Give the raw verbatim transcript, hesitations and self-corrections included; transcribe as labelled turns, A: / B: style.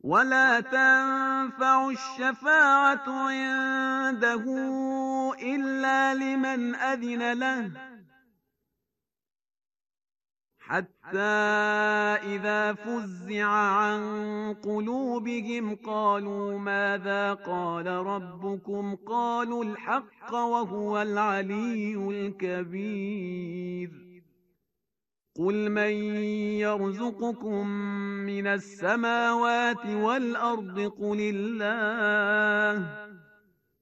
A: wala tanfa'u ash-shafa'atu 'indahu illa liman adhina lahu hatta idha fuzzi'a 'an qulubihim qalu madha qala rabbukum qalu al-haqqa wa huwa al-'aliyyul kabir. Qul man yarzuqukum minas samawati wal ardi qulillah